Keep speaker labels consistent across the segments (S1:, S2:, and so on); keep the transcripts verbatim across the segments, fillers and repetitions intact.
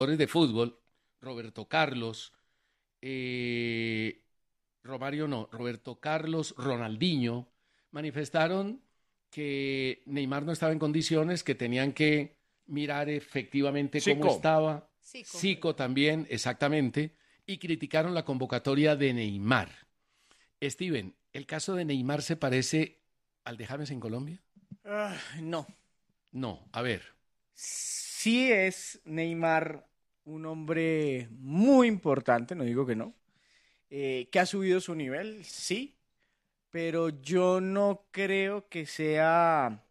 S1: de fútbol, Roberto Carlos, eh, Romario no, Roberto Carlos, Ronaldinho, manifestaron que Neymar no estaba en condiciones, que tenían que mirar efectivamente
S2: Zico.
S1: cómo estaba.
S3: Zico.
S1: Zico también, exactamente, y criticaron la convocatoria de Neymar. Steven, ¿el caso de Neymar se parece al de James en Colombia?
S2: Uh, no.
S1: No, a ver.
S2: Sí es Neymar un hombre muy importante, no digo que no, eh, que ha subido su nivel, sí, pero yo no creo que sea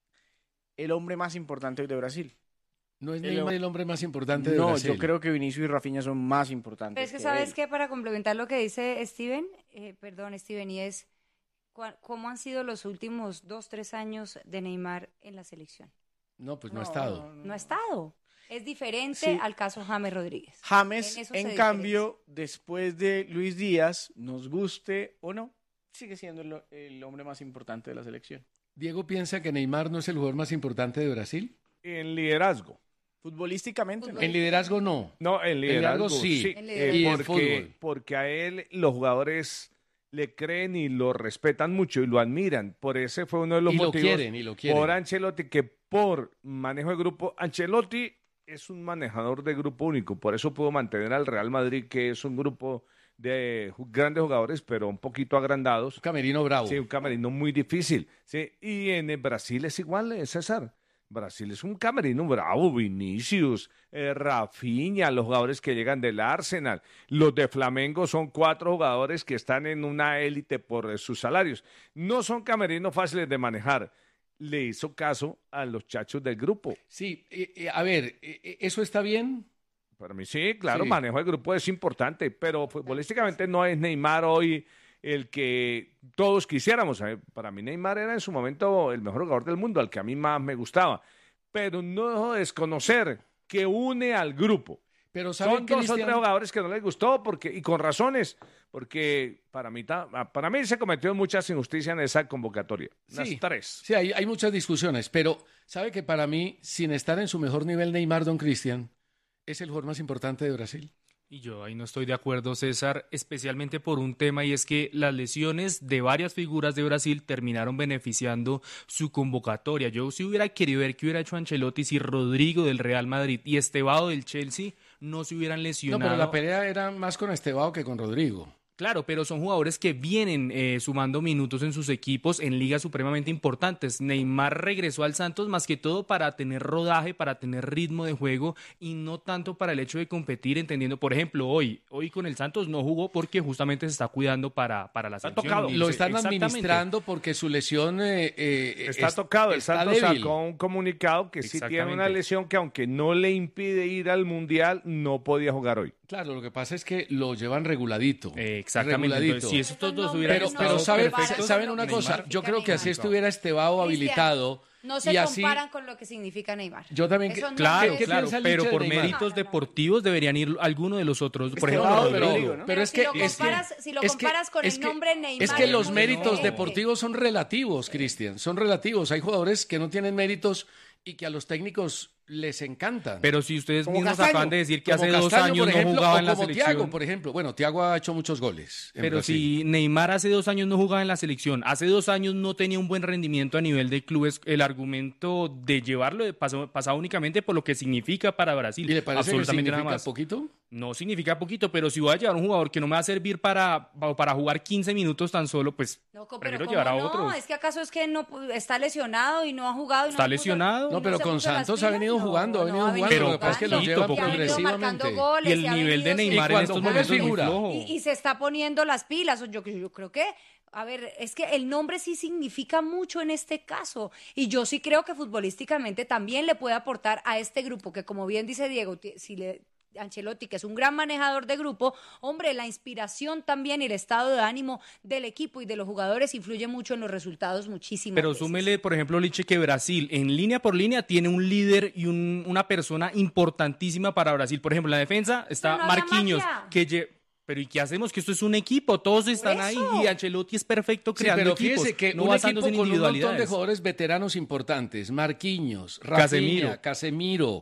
S2: el hombre más importante hoy de Brasil.
S1: ¿No es
S2: El-
S1: Neymar el hombre más importante de
S2: No,
S1: Brasil?
S2: yo creo que Vinicius y Rafinha son más importantes.
S3: Pero es que,
S2: que
S3: ¿sabes
S2: él.
S3: qué? Para complementar lo que dice Steven, eh, perdón, Steven, y es cua- cómo han sido los últimos dos, tres años de Neymar en la selección.
S1: No, pues no,
S2: No,
S1: ha estado.
S2: no, no.
S3: No ha estado. Es diferente
S2: Sí.
S3: al caso James Rodríguez.
S2: James,
S3: En eso
S2: en
S3: se
S2: cambio, después de Luis Díaz, nos guste o no, sigue siendo el, el hombre más importante de la selección.
S1: ¿Diego piensa que Neymar no es el jugador más importante de Brasil?
S4: En liderazgo.
S2: Futbolísticamente, ¿no?
S3: Fútbol.
S1: En liderazgo no.
S4: No, en
S1: liderazgo
S4: liderazgo,
S1: sí.
S4: sí.
S3: En
S4: eh,
S3: liderazgo.
S1: Y en
S4: porque,
S1: fútbol.
S4: porque a él los jugadores le creen y lo respetan mucho y lo admiran. Por ese fue uno de los
S1: Y lo
S4: motivos.
S1: quieren, y lo quieren.
S4: Por Ancelotti, que por manejo de grupo, Ancelotti es un manejador de grupo único. Por eso pudo mantener al Real Madrid, que es un grupo de ju- grandes jugadores, pero un poquito agrandados.
S1: Camerino Bravo.
S4: Sí, un camerino muy difícil. Sí, y en el Brasil es igual, eh, César. Brasil es un camerino bravo, Vinicius, eh, Rafinha, los jugadores que llegan del Arsenal. Los de Flamengo son cuatro jugadores que están en una élite por eh, sus salarios. No son camerinos fáciles de manejar. Le hizo caso a los chachos del grupo.
S1: Sí, eh, eh, a ver, eh, eh, ¿eso está bien?
S4: Para mí sí, claro,
S1: Sí.
S4: manejo de grupo es importante, pero futbolísticamente no es Neymar hoy el que todos quisiéramos. Eh, Para mí Neymar era en su momento el mejor jugador del mundo, al que a mí más me gustaba. Pero no dejo de desconocer que une al grupo.
S1: Pero ¿sabe,
S4: Son dos o
S1: Cristian?
S4: tres jugadores que no les gustó porque, y con razones, porque para mí, ta- para mí se cometió muchas injusticias en esa convocatoria. Unas
S1: Sí.
S4: tres.
S1: Sí, hay, hay muchas discusiones, pero ¿sabe que para mí, sin estar en su mejor nivel, Neymar, don Cristian, es el jugador más importante de Brasil?
S5: Y yo ahí no estoy de acuerdo, César, especialmente por un tema, y es que las lesiones de varias figuras de Brasil terminaron beneficiando su convocatoria. Yo sí hubiera querido ver qué hubiera hecho Ancelotti si Rodrigo del Real Madrid y Estevao del Chelsea no se hubieran
S1: No,
S5: lesionado.
S1: pero la pelea era más con Estevao que con Rodrigo.
S5: Claro, pero son jugadores que vienen eh, sumando minutos en sus equipos en ligas supremamente importantes. Neymar regresó al Santos más que todo para tener rodaje, para tener ritmo de juego y no tanto para el hecho de competir, entendiendo, por ejemplo, hoy, hoy con el Santos no jugó porque justamente se está cuidando para, para la
S4: Está
S5: selección.
S4: tocado.
S5: Y
S1: Lo
S5: se-
S1: están
S5: exactamente.
S1: administrando porque su lesión eh, eh,
S4: Está
S1: es-
S4: tocado. El
S1: está
S4: Santos
S1: débil.
S4: sacó un comunicado que sí tiene una
S5: Exactamente.
S4: lesión que aunque no le impide ir al Mundial, no podía jugar hoy.
S1: Claro, lo que pasa es que lo llevan reguladito.
S5: Eh, exactamente.
S1: Reguladito.
S5: Entonces, si estos dos
S3: Esos
S5: hubieran
S1: Pero,
S3: nombres
S5: estado
S1: pero ¿sabe-
S5: perfectos,
S1: ¿saben una
S3: Neymar.
S1: cosa? Yo creo que así
S3: Neymar.
S1: estuviera Estevao
S3: Cristian,
S1: habilitado.
S3: No se
S1: y así,
S3: comparan con lo que significa Neymar.
S1: yo también...
S3: Esos
S1: que-
S5: Claro,
S3: ¿Qué-
S1: ¿qué
S5: claro,
S1: piensa el
S5: pero
S1: hincha de
S5: por
S1: Neymar?
S5: méritos
S3: No, no, no.
S5: deportivos deberían ir alguno de los otros. Por ejemplo,
S1: Estevao,
S2: Estevao,
S5: Rodrigo.
S2: pero-
S5: ¿no?
S1: pero es
S3: si
S1: que
S3: lo
S1: es que-
S3: comparas, si lo
S1: es que-
S3: comparas con
S1: es
S3: el
S1: que-
S3: nombre Neymar,
S1: es que los
S3: muy
S1: méritos
S3: diferente.
S1: deportivos son relativos, Cristian, son relativos. Hay jugadores que no tienen méritos y que a los técnicos les encantan.
S5: Pero si ustedes
S2: Como
S5: mismos
S2: Castaño.
S5: acaban de decir que
S1: Como
S5: hace dos
S1: Castaño,
S5: años
S1: por
S5: no
S1: ejemplo,
S5: jugaba
S1: o
S5: en la
S1: como
S5: selección.
S1: Thiago, por ejemplo. Bueno, Thiago ha hecho muchos goles. en
S5: Pero
S1: Brasil.
S5: si Neymar hace dos años no jugaba en la selección, hace dos años no tenía un buen rendimiento a nivel de clubes, el argumento de llevarlo pasó, pasaba únicamente por lo que significa para Brasil.
S1: ¿Y le parece que
S5: absolutamente nada
S1: significa
S5: más.
S1: poquito?
S5: No significa poquito, pero si voy a llevar un jugador que no me va a servir para, para jugar quince minutos tan solo, pues
S3: No, co- pero
S5: prefiero
S3: ¿cómo
S5: llevar a
S3: no?
S5: otros.
S3: Es que acaso es que no pu- está lesionado y no ha jugado. Y no
S5: ¿Está
S3: se puso-
S5: lesionado?
S3: y
S1: No, pero
S3: se
S1: con
S3: puso las
S1: Santos ha
S3: pilas.
S1: venido
S3: No,
S1: jugando, ha
S3: no,
S1: venido
S3: ha
S1: jugando.
S5: Pero
S1: Lo que pasa es que lo
S5: poquito,
S1: llevan
S3: y ha venido
S1: progresivamente.
S3: marcando goles,
S5: Y el
S3: y ha
S5: nivel de
S3: venido
S5: Neymar en
S1: cuando
S5: estos
S1: juega
S5: momentos es muy
S1: figura.
S5: flojo.
S3: Y, y se está poniendo las pilas. Yo, yo creo que, a ver, es que el nombre sí significa mucho en este caso. Y yo sí creo que futbolísticamente también le puede aportar a este grupo, que como bien dice Diego, ti- si le... Ancelotti, que es un gran manejador de grupo, hombre, la inspiración también y el estado de ánimo del equipo y de los jugadores influye mucho en los resultados muchísimo.
S5: Pero súmele, por ejemplo, Liche, que Brasil, en línea por línea, tiene un líder y un- una persona importantísima para Brasil. Por ejemplo, en la defensa está
S3: Pero no había
S5: Marquinhos,
S3: magia.
S5: que lle- pero ¿y qué hacemos? Que esto es un equipo, todos están ahí
S3: eso.
S5: y Ancelotti es perfecto
S1: Sí,
S5: creando
S1: pero
S5: equipos,
S1: fíjese que
S5: no
S1: un
S5: basándose
S1: equipo
S5: en
S1: con un montón de
S5: individualidades.
S1: jugadores veteranos importantes, Marquinhos, Rafinha,
S5: Casemiro.
S1: Casemiro,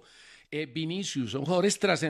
S1: eh, Vinicius, son jugadores trascendentales